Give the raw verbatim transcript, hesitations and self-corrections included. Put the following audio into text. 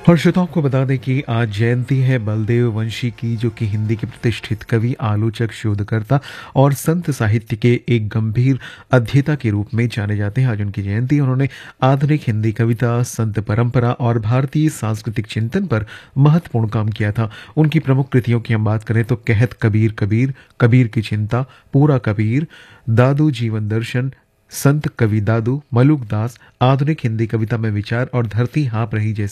और श्रोताओं को बता दें कि आज जयंती है बलदेव वंशी की, जो कि हिंदी के प्रतिष्ठित कवि, आलोचक, शोधकर्ता और संत साहित्य के एक गंभीर अध्येता के रूप में जाने जाते हैं। आज उनकी जयंती है। उन्होंने आधुनिक हिंदी कविता, संत परंपरा और भारतीय सांस्कृतिक चिंतन पर महत्वपूर्ण काम किया था। उनकी प्रमुख कृतियों की हम बात करें तो कहत कबीर कबीर, कबीर की चिंता, पूरा कबीर, दादू जीवन दर्शन, संत कवि दादू, मलुक दास, आधुनिक हिंदी कविता में विचार और धरती हाँप रही जैसे